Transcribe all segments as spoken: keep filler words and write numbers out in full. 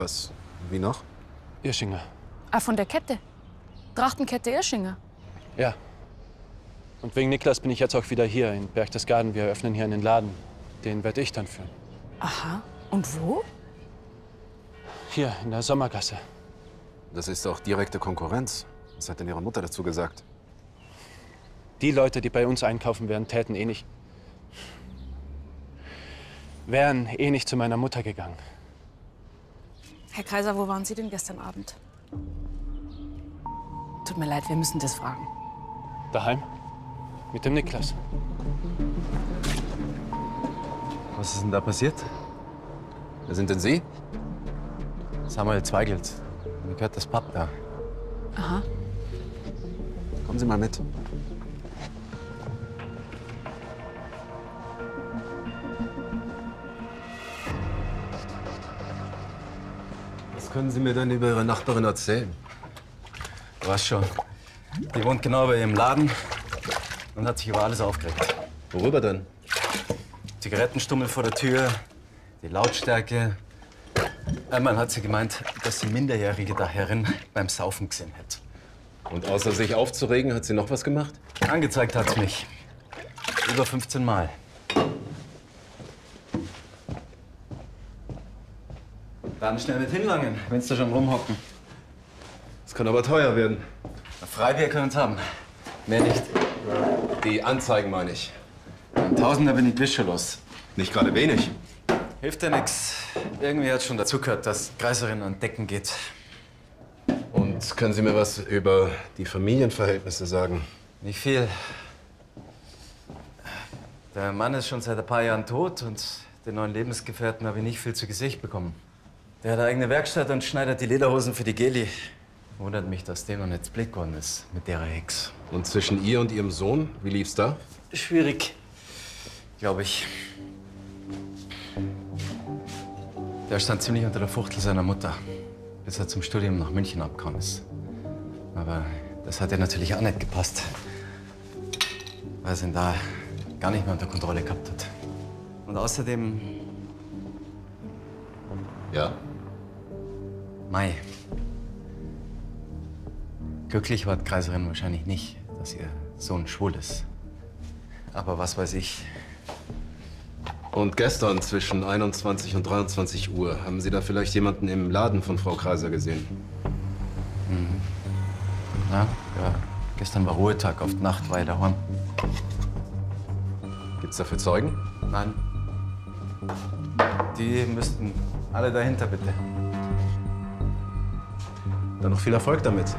Was? Wie noch? Irschinger. Ah, von der Kette? Trachtenkette Irschinger? Ja. Und wegen Niklas bin ich jetzt auch wieder hier in Berchtesgaden. Wir eröffnen hier einen Laden. Den werde ich dann führen. Aha. Und wo? Hier, in der Sommergasse. Das ist doch direkte Konkurrenz. Was hat denn Ihre Mutter dazu gesagt? Die Leute, die bei uns einkaufen werden, täten eh nicht... wären eh nicht zu meiner Mutter gegangen. Herr Kaiser, wo waren Sie denn gestern Abend? Tut mir leid, wir müssen das fragen. Daheim. Mit dem Niklas. Was ist denn da passiert? Wer sind denn Sie? Samuel Zweigelt. Mir gehört das Pub da. Aha. Kommen Sie mal mit. Was können Sie mir denn über Ihre Nachbarin erzählen? Du weißt schon. Die wohnt genau bei ihrem Laden und hat sich über alles aufgeregt. Worüber denn? Zigarettenstummel vor der Tür, die Lautstärke. Einmal hat sie gemeint, dass sie Minderjährige der Herrin beim Saufen gesehen hätte. Und außer sich aufzuregen, hat sie noch was gemacht? Angezeigt hat's mich. Über fünfzehn Mal. Dann schnell mit hinlangen, wenn's da schon rumhocken. Das kann aber teuer werden. Ein Freibier können wir haben. Mehr nicht. Die Anzeigen meine ich. Ein Tausender bin ich gewiss schon los. Nicht gerade wenig. Hilft ja nichts. Irgendwie hat schon dazugehört, dass Kreiserin an Decken geht. Und können Sie mir was über die Familienverhältnisse sagen? Nicht viel. Der Mann ist schon seit ein paar Jahren tot und den neuen Lebensgefährten habe ich nicht viel zu Gesicht bekommen. Der hat eine eigene Werkstatt und schneidet die Lederhosen für die Geli. Wundert mich, dass dem noch nicht das Blick geworden ist mit der Hex. Und zwischen ihr und Ihrem Sohn, wie lief's da? Schwierig, glaube ich. Der stand ziemlich unter der Fuchtel seiner Mutter, bis er zum Studium nach München abgehauen ist. Aber das hat er natürlich auch nicht gepasst, weil er ihn da gar nicht mehr unter Kontrolle gehabt hat. Und außerdem... Ja? Mai. Glücklich war die Kreiserin wahrscheinlich nicht, dass ihr Sohn schwul ist. Aber was weiß ich. Und gestern zwischen einundzwanzig und dreiundzwanzig Uhr, haben Sie da vielleicht jemanden im Laden von Frau Kreiser gesehen? Mhm. Ja, ja. Gestern war Ruhetag, auf die Nacht war ich daheim. Gibt's dafür Zeugen? Nein. Die müssten alle dahinter, bitte. Dann noch viel Erfolg damit.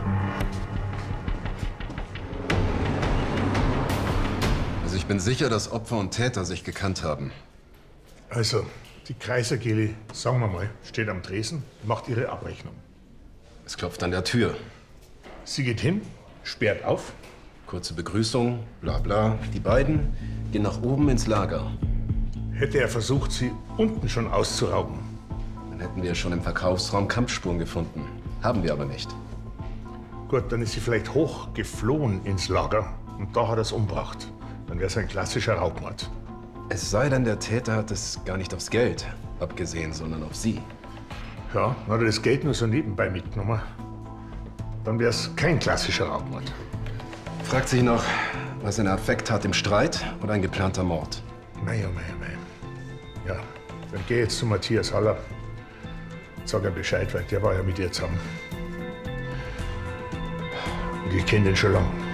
Also ich bin sicher, dass Opfer und Täter sich gekannt haben. Also, die Kreiser-Geli, sagen wir mal, steht am Tresen, macht ihre Abrechnung. Es klopft an der Tür. Sie geht hin, sperrt auf. Kurze Begrüßung, bla bla. Die beiden gehen nach oben ins Lager. Hätte er versucht, sie unten schon auszurauben. Dann hätten wir schon im Verkaufsraum Kampfspuren gefunden. Haben wir aber nicht. Gut, dann ist sie vielleicht hochgeflohen ins Lager und da hat er es umgebracht. Dann wäre es ein klassischer Raubmord. Es sei denn, der Täter hat es gar nicht aufs Geld abgesehen, sondern auf Sie. Ja, dann hat er das Geld nur so nebenbei mitgenommen. Dann wäre es kein klassischer Raubmord. Fragt sich noch, was eine Affekttat im Streit oder ein geplanter Mord? Mei, oh mei, oh mei. Ja, dann geh jetzt zu Matthias Haller. Sag ihm Bescheid, weil der war ja mit ihr zusammen. Und ich kenne den schon lange.